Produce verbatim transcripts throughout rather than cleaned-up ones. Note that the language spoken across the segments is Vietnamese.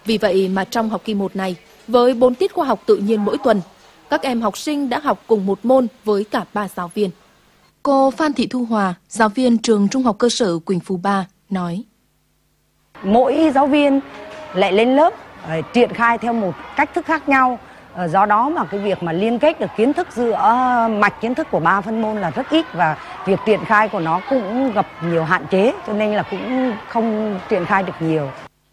Vì vậy mà trong học kỳ một này, với bốn tiết khoa học tự nhiên mỗi tuần, các em học sinh đã học cùng một môn với cả ba giáo viên. Cô Phan Thị Thu Hòa, giáo viên trường Trung học cơ sở Quỳnh Phú ba, nói. Mỗi giáo viên lại lên lớp triển khai theo một cách thức khác nhau. Do đó mà cái việc mà liên kết được kiến thức giữa mạch kiến thức của ba phân môn là rất ít, và việc triển khai của nó cũng gặp nhiều hạn chế, cho nên là cũng không triển khai được nhiều.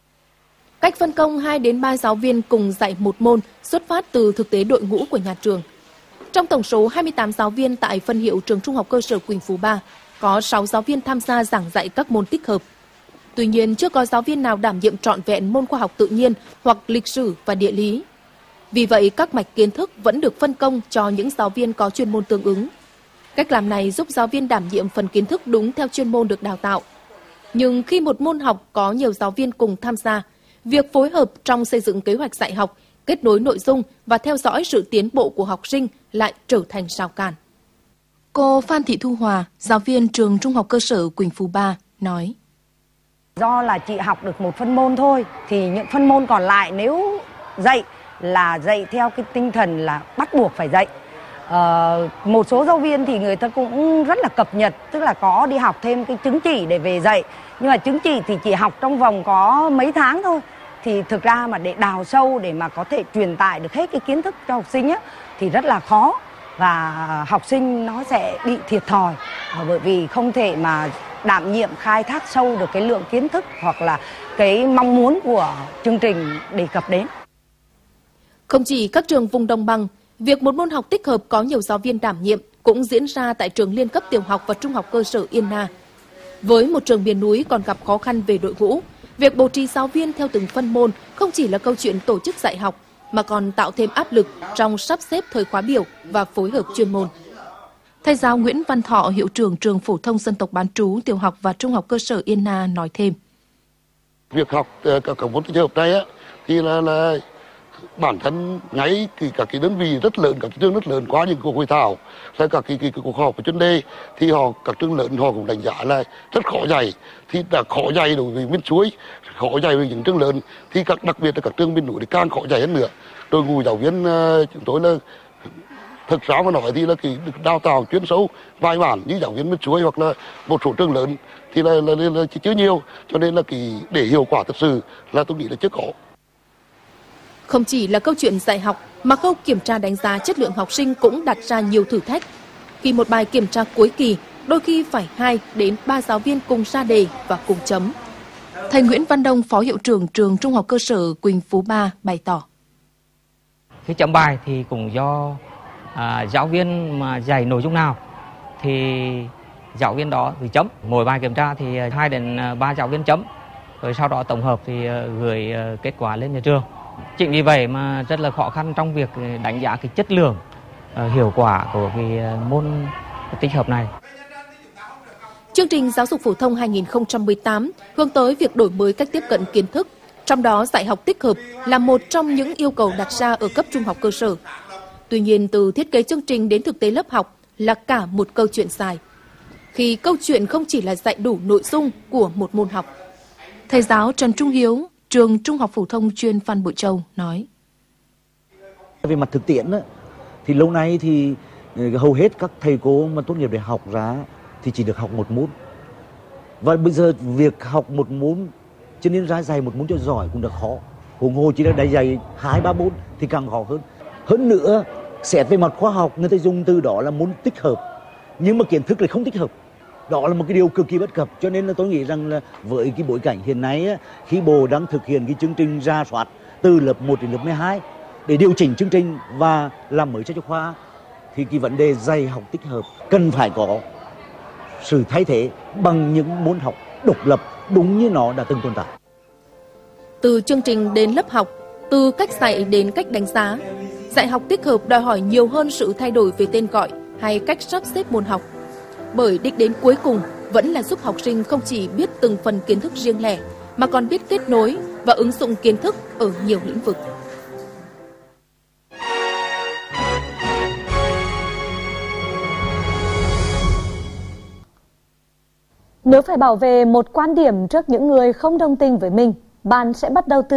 Cách phân công hai đến ba giáo viên cùng dạy một môn xuất phát từ thực tế đội ngũ của nhà trường. Trong tổng số hai mươi tám giáo viên tại phân hiệu trường Trung học cơ sở Quỳnh Phú ba, có sáu giáo viên tham gia giảng dạy các môn tích hợp. Tuy nhiên, chưa có giáo viên nào đảm nhiệm trọn vẹn môn khoa học tự nhiên hoặc lịch sử và địa lý. Vì vậy, các mạch kiến thức vẫn được phân công cho những giáo viên có chuyên môn tương ứng. Cách làm này giúp giáo viên đảm nhiệm phần kiến thức đúng theo chuyên môn được đào tạo. Nhưng khi một môn học có nhiều giáo viên cùng tham gia, việc phối hợp trong xây dựng kế hoạch dạy học, kết nối nội dung và theo dõi sự tiến bộ của học sinh lại trở thành rào cản. Cô Phan Thị Thu Hòa, giáo viên trường Trung học cơ sở Quỳnh Phú ba, nói. Do là chị học được một phân môn thôi, thì những phân môn còn lại nếu dạy là dạy theo cái tinh thần là bắt buộc phải dạy. Ờ, một số giáo viên thì người ta cũng rất là cập nhật, tức là có đi học thêm cái chứng chỉ để về dạy. Nhưng mà chứng chỉ thì chỉ học trong vòng có mấy tháng thôi. Thì thực ra mà để đào sâu, để mà có thể truyền tải được hết cái kiến thức cho học sinh á, thì rất là khó. Và học sinh nó sẽ bị thiệt thòi, bởi vì không thể mà đảm nhiệm khai thác sâu được cái lượng kiến thức hoặc là cái mong muốn của chương trình đề cập đến. Không chỉ các trường vùng đồng bằng, việc một môn học tích hợp có nhiều giáo viên đảm nhiệm cũng diễn ra tại trường liên cấp tiểu học và trung học cơ sở Yên Na. Với một trường miền núi còn gặp khó khăn về đội ngũ, việc bố trí giáo viên theo từng phân môn không chỉ là câu chuyện tổ chức dạy học, mà còn tạo thêm áp lực trong sắp xếp thời khóa biểu và phối hợp chuyên môn. Thầy giáo Nguyễn Văn Thọ, hiệu trưởng trường phổ thông dân tộc bán trú tiểu học và trung học cơ sở Yên Na nói thêm. Việc học các môn tích hợp này á, thì là, là bản thân ngay thì các cái đơn vị rất lớn, các trường rất lớn qua những cuộc hội thảo, hay các cái, cái, cái cuộc họp của chuyên đề, thì họ các trường lớn họ cũng đánh giá là rất khó dạy. Thì đã khó dạy đối với miền suối, khó dạy với những trường lớn, thì các đặc biệt là các trường miền núi thì càng khó dạy hơn nữa. Đội ngũ giáo viên uh, chúng tôi là thực ra mà nói thì là cái đào tạo chuyên sâu bài bản như giáo viên miền suối hoặc là một số trường lớn thì là, là, là, là chưa nhiều, cho nên là cái để hiệu quả thực sự là tôi nghĩ là chưa có. Không chỉ là câu chuyện dạy học, mà khâu kiểm tra đánh giá chất lượng học sinh cũng đặt ra nhiều thử thách. Khi một bài kiểm tra cuối kỳ, đôi khi phải hai đến ba giáo viên cùng ra đề và cùng chấm. Thầy Nguyễn Văn Đông, phó hiệu trưởng trường Trung học cơ sở Quỳnh Phú ba bày tỏ. Khi chấm bài thì cũng do à, giáo viên mà dạy nội dung nào thì giáo viên đó thì chấm. Mỗi bài kiểm tra thì hai đến ba giáo viên chấm, rồi sau đó tổng hợp thì gửi kết quả lên nhà trường. Chính vì vậy mà rất là khó khăn trong việc đánh giá cái chất lượng, uh, hiệu quả của cái môn tích hợp này. Chương trình giáo dục phổ thông hai nghìn không trăm mười tám hướng tới việc đổi mới cách tiếp cận kiến thức, trong đó dạy học tích hợp là một trong những yêu cầu đặt ra ở cấp trung học cơ sở. Tuy nhiên, từ thiết kế chương trình đến thực tế lớp học là cả một câu chuyện dài. Khi câu chuyện không chỉ là dạy đủ nội dung của một môn học. Thầy giáo Trần Trung Hiếu, trường Trung học phổ thông chuyên Phan Bội Châu nói. Về mặt thực tiễn thì lâu nay thì hầu hết các thầy cô mà tốt nghiệp đại học ra thì chỉ được học một môn. Và bây giờ việc học một môn cho nên ra dạy một môn cho giỏi cũng được khó. Huống hồ chỉ là đã dạy hai ba môn thì càng khó hơn. Hơn nữa, xét về mặt khoa học người ta dùng từ đó là môn tích hợp, nhưng mà kiến thức lại không tích hợp. Đó là một cái điều cực kỳ bất cập, cho nên là tôi nghĩ rằng là với cái bối cảnh hiện nay khi Bộ đang thực hiện cái chương trình rà soát từ lớp một đến lớp mười hai để điều chỉnh chương trình và làm mới sách giáo khoa, thì cái vấn đề dạy học tích hợp cần phải có sự thay thế bằng những môn học độc lập đúng như nó đã từng tồn tại. Từ chương trình đến lớp học, từ cách dạy đến cách đánh giá, dạy học tích hợp đòi hỏi nhiều hơn sự thay đổi về tên gọi hay cách sắp xếp môn học. Bởi đích đến cuối cùng vẫn là giúp học sinh không chỉ biết từng phần kiến thức riêng lẻ, mà còn biết kết nối và ứng dụng kiến thức ở nhiều lĩnh vực. Nếu phải bảo vệ một quan điểm trước những người không đồng tình với mình, bạn sẽ bắt đầu từ